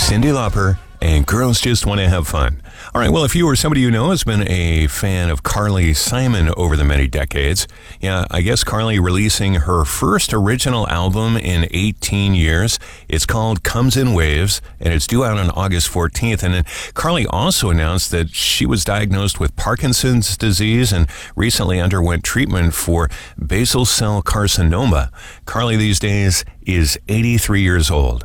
Cyndi Lauper, and Girls Just Want to Have Fun. All right, well, if you or somebody you know has been a fan of Carly Simon over the many decades, I guess Carly releasing her first original album in 18 years. It's called Comes in Waves, and it's due out on August 14th. And then Carly also announced that she was diagnosed with Parkinson's disease and recently underwent treatment for basal cell carcinoma. Carly these days is 83 years old.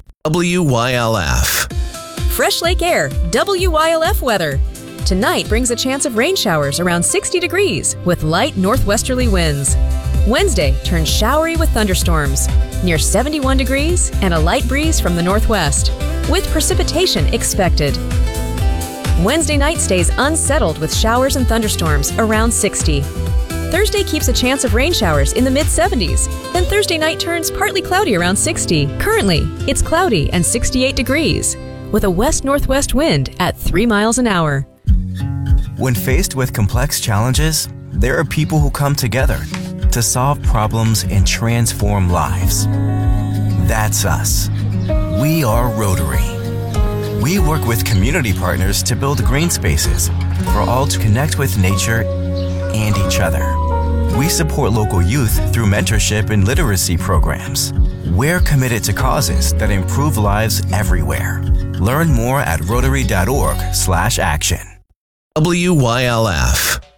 WYLF. Fresh Lake Air, WYLF weather. Tonight brings a chance of rain showers around 60 degrees with light northwesterly winds. Wednesday turns showery with thunderstorms near 71 degrees and a light breeze from the northwest with precipitation expected. Wednesday night stays unsettled with showers and thunderstorms around 60. Thursday keeps a chance of rain showers in the mid-70s. Then Thursday night turns partly cloudy around 60. Currently, it's cloudy and 68 degrees with a west-northwest wind at 3 miles an hour. When faced with complex challenges, there are people who come together to solve problems and transform lives. That's us. We are Rotary. We work with community partners to build green spaces for all to connect with nature and each other. We support local youth through mentorship and literacy programs. We're committed to causes that improve lives everywhere. Learn more at rotary.org/action. WYLF.